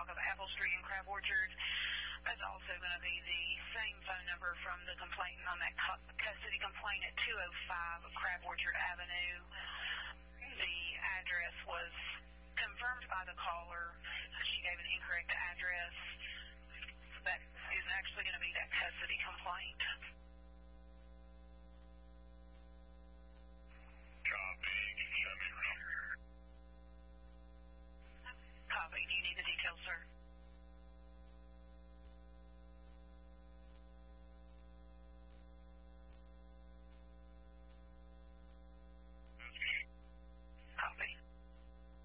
block of Apple Street in Crab Orchard. That's also going to be the same phone number from the complainant on that custody complaint at 205 Crab Orchard Avenue. The address was confirmed by the caller